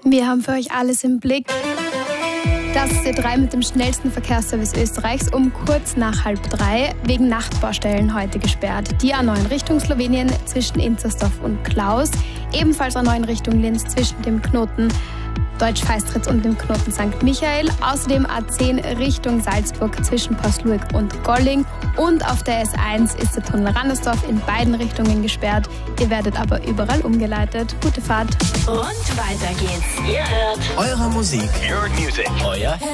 Wir haben für euch alles im Blick. Das ist A3 mit dem schnellsten Verkehrsservice Österreichs um kurz nach 2:30 wegen Nachtbaustellen heute gesperrt. Die A9 Richtung Slowenien zwischen Inzersdorf und Klaus. Ebenfalls A9 Richtung Linz zwischen dem Knoten Deutsch-Feistritz und dem Knoten St. Michael. Außerdem A10 Richtung Salzburg zwischen Pasluik und Golling. Und auf der S1 ist der Tunnel Randersdorf in beiden Richtungen gesperrt. Ihr werdet aber überall umgeleitet. Gute Fahrt. Und weiter geht's. Ihr hört Eure Musik. Your music. Euer